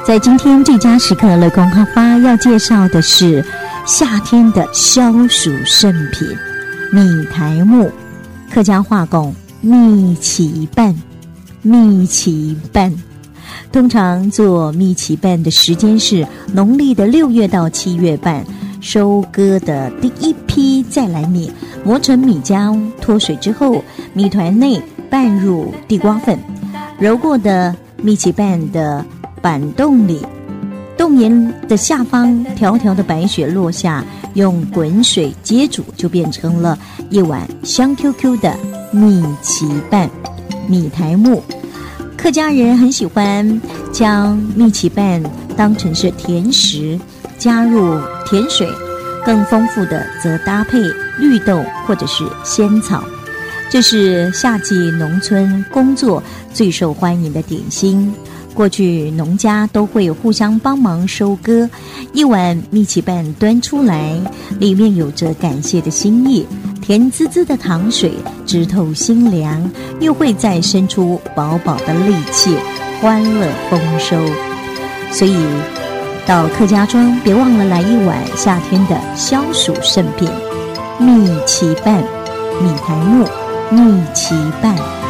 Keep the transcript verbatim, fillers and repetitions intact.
在今天最佳时刻乐空哈发要介绍的是夏天的消暑圣品米苔目，客家话讲蜜糍粑。蜜糍粑通常做蜜糍粑的时间是农历的六月到七月半，收割的第一批再来米磨成米浆，脱水之后米团内拌入地瓜粉，揉过的蜜糍粑的板洞里，洞沿的下方条条的白雪落下，用滚水接煮，就变成了一碗香 Q Q 的蜜糍粑。米苔目，客家人很喜欢将蜜糍粑当成是甜食，加入甜水，更丰富的则搭配绿豆或者是仙草。这是夏季农村工作最受欢迎的点心。过去农家都会互相帮忙收割，一碗蜜糍粑端出来，里面有着感谢的心意，甜滋滋的糖水直透心凉，又会再生出饱饱的力气，欢乐丰收。所以到客家庄别忘了来一碗夏天的消暑圣品蜜糍粑，米苔目蜜糍粑。